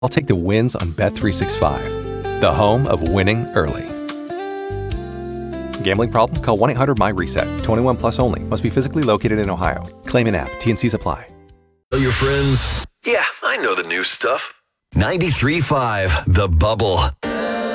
I'll take the wins on Bet365, the home of winning early. Gambling problem? Call 1-800-MY-RESET. 21 plus only. Must be physically located in Ohio. Claim in app. T&Cs apply. Tell your friends. Yeah, I know the new stuff. 93.5 The Bubble.